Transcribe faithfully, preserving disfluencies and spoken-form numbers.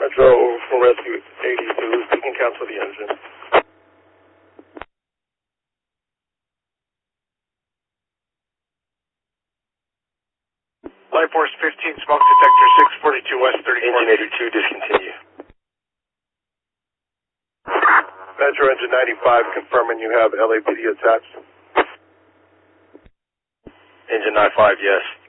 Metro for Rescue eighty-two, you can cancel the engine. Light Force fifteen, smoke detector six forty-two West thirty-four. Engine eighty-two, discontinue. Metro engine ninety-five, confirming you have L A P D attached. Engine ninety-five, yes.